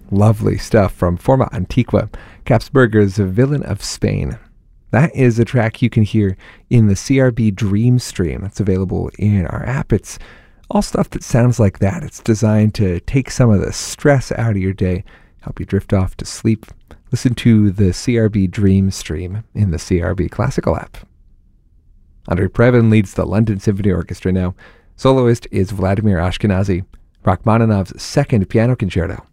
Lovely stuff from Forma Antigua, Kapsberger's Villain of Spain. That is a track you can hear in the CRB Dream Stream. It's available in our app. It's all stuff that sounds like that. It's designed to take some of the stress out of your day, help you drift off to sleep. Listen to the CRB Dream Stream in the CRB Classical app. Andrei Previn leads the London Symphony Orchestra now. Soloist is Vladimir Ashkenazy, Rachmaninoff's second piano concerto.